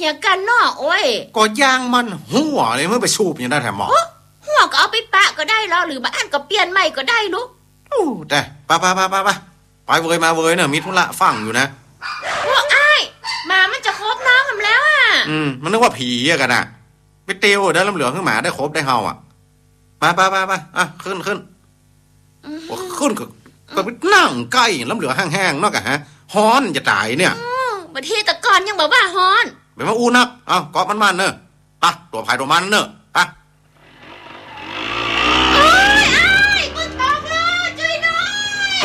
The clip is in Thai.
ฮียกันเนาะโอ้ยก็ย่างมันหัวเลยเมื่อไปชูบอย่างได้แถมหมอหัวก็เอาไปปะก็ได้แล้วหรือบ้านก็เปลี่ยนใหม่ก็ได้ลูกแต่ไปเวยมาเวยเนี่ยมีธุระฟังอยู่นะพวกอ้ายมามันจะครบน้องกันแล้วอ่ะมันนึกว่าผีอะกันอะไปเตียวได้ลำเหลืองขึ้นมาได้ครบได้เฮาอ่ะมาอ่ะขึ้นขึ้นก็ไปนั่งใกล้ลำเหลืองแห้งๆนอกอะฮะฮ้อนจะตายเนี่ยบางทีตะกอนยังบอกว่าฮ้อนไปมาอู้นักเกาะมันเนอะปะตัวภายตัวมันเนอะ